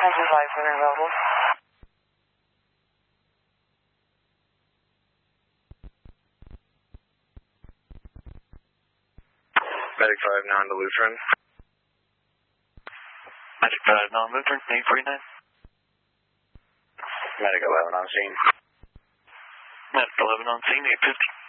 5 when available. Medic 5 now on the Lutheran. Medic 5 now on Lutheran, 849. Medic 11 on scene. Medic 11 on scene, 850.